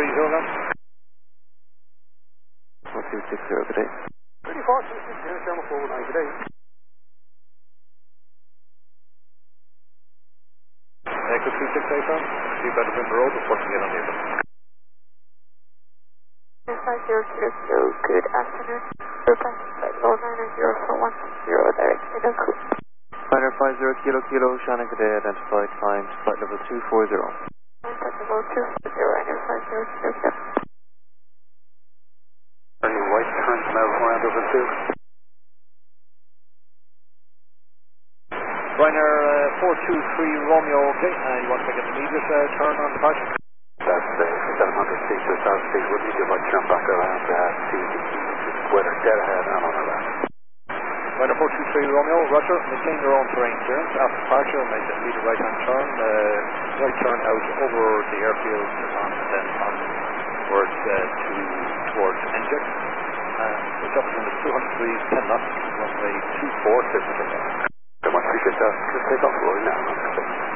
then. 4260, good day. 3460, Sherman 419, good day. Echo 268, sir. You better bring the road before you get on the air. 5000, good afternoon. Request flight low 90410, direct Shannon. Liner 50 Kilo Kilo, Shannon, good day, identified, climb to flight level 240. Flight level 240, Liner 50 Kilo. White turns now around over 2. Ryanair 423 Romeo, okay, you want to make an immediate turn on departure? That's 700 feet to south speed. Would you like turn back around to the weather dead ahead and on the left? Ryanair 423 Romeo, roger, maintain your own terrain clearance. After departure, make an immediate right-hand turn, right turn out over the airfield and then onwards towards NJEC. It's up to 200 degrees, 10 knots, runway 24, 6 So much appreciate that. Just take off, Roy, now.